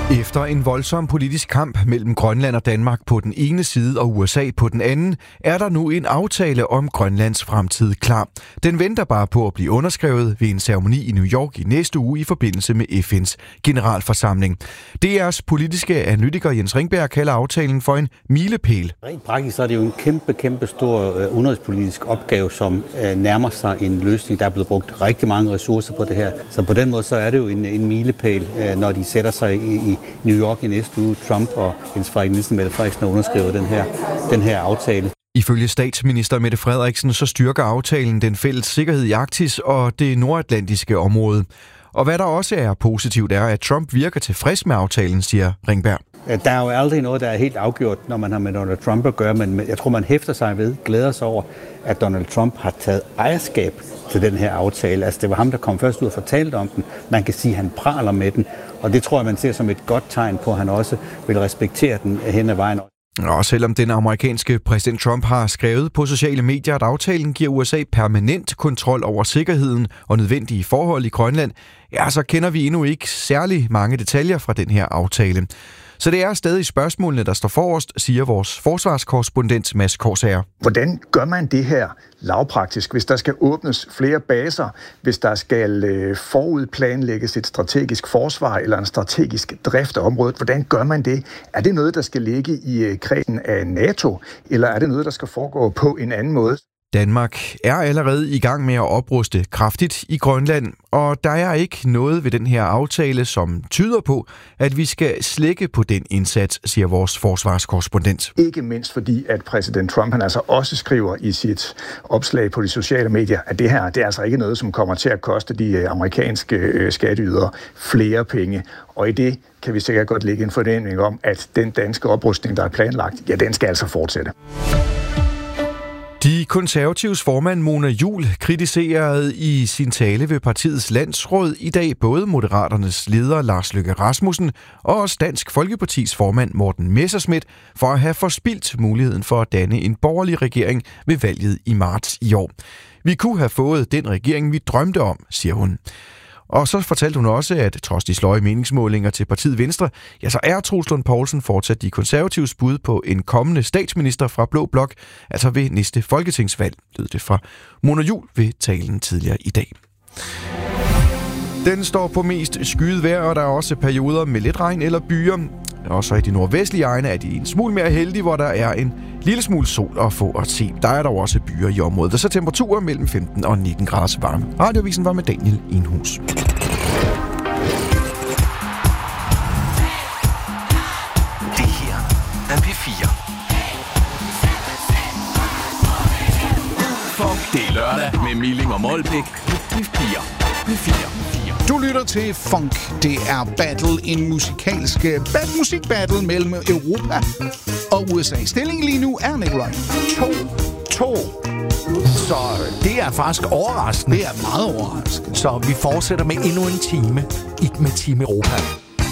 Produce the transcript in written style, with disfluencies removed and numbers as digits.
Efter en voldsom politisk kamp mellem Grønland og Danmark på den ene side og USA på den anden, er der nu en aftale om Grønlands fremtid klar. Den venter bare på at blive underskrevet ved en ceremoni i New York i næste uge i forbindelse med FN's generalforsamling. DR's politiske analytiker Jens Ringberg kalder aftalen for en milepæl. Rent praktisk er det jo en kæmpe stor udenrigspolitisk opgave, som nærmer sig en løsning. Der er blevet brugt rigtig mange ressourcer på det her. Så på den måde så er det jo en milepæl, når de sætter sig i New York i næste uge. Trump og Jens Mette Frederiksen har underskrevet den her aftale. Ifølge statsminister Mette Frederiksen så styrker aftalen den fælles sikkerhed i Arktis og det nordatlantiske område. Og hvad der også er positivt er, at Trump virker tilfreds med aftalen, siger Ringberg. Der er jo aldrig noget, der er helt afgjort, når man har med Donald Trump at gøre, men jeg tror, man hæfter sig ved, glæder sig over, at Donald Trump har taget ejerskab til den her aftale. Altså, det var ham, der kom først ud og fortalte om den. Man kan sige, at han praler med den, og det tror jeg, man ser som et godt tegn på, at han også vil respektere den hen ad vejen. Og selvom den amerikanske præsident Trump har skrevet på sociale medier, at aftalen giver USA permanent kontrol over sikkerheden og nødvendige forhold i Grønland, ja, så kender vi endnu ikke særlig mange detaljer fra den her aftale. Så det er stadig spørgsmålene, der står forrest, siger vores forsvarskorrespondent Mads Korsager. Hvordan gør man det her lavpraktisk, hvis der skal åbnes flere baser, hvis der skal forudplanlægges et strategisk forsvar eller en strategisk drift af området? Hvordan gør man det? Er det noget, der skal ligge i kredsen af NATO, eller er det noget, der skal foregå på en anden måde? Danmark er allerede i gang med at opruste kraftigt i Grønland, og der er ikke noget ved den her aftale, som tyder på, at vi skal slække på den indsats, siger vores forsvarskorrespondent. Ikke mindst fordi, at præsident Trump han altså også skriver i sit opslag på de sociale medier, at det her det er altså ikke noget, som kommer til at koste de amerikanske skatteydere flere penge. Og i det kan vi sikkert godt lægge en forventning om, at den danske oprustning, der er planlagt, ja, den skal altså fortsætte. De konservatives formand Mona Juul kritiserede i sin tale ved partiets landsråd i dag både Moderaternes leder Lars Løkke Rasmussen og også Dansk Folkepartis formand Morten Messerschmidt for at have forspildt muligheden for at danne en borgerlig regering ved valget i marts i år. Vi kunne have fået den regering, vi drømte om, siger hun. Og så fortalte hun også, at trods de sløje meningsmålinger til partiet Venstre, ja, så er Troels Lund Poulsen fortsat de konservatives bud på en kommende statsminister fra Blå Blok, altså ved næste folketingsvalg, lød det fra Mona Juul ved talen tidligere i dag. Den står på mest skyet vejr, og der er også perioder med lidt regn eller byer. Og så i de nordvestlige egne er de en smule mere heldige, hvor der er en lille smule sol at få at se. Der er dog også byer i området, og så temperaturer mellem 15 og 19 graders varme. Radioavisen var med Daniel Enhus. Det her er P4. Fuck, det er lørdag med Milling og Molbæk. P4. Du lytter til Funk. Det er en musikbattle mellem Europa og USA. Stillingen lige nu er, Nikolaj, 2-2. Så det er faktisk overraskende. Det er meget overraskende. Så vi fortsætter med endnu en time med Team Europa.